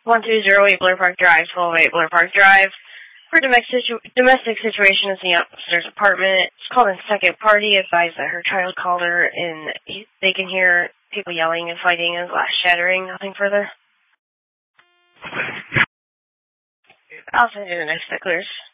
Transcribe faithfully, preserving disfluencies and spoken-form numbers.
one two zero eight Blair Park Drive, twelve eight Blair Park Drive. For domestic, situ- domestic situation is the upstairs apartment. It's called in second party. Advised that her child called her and he, they can hear people yelling and fighting and glass shattering. Nothing further. I'll send you the next that clears.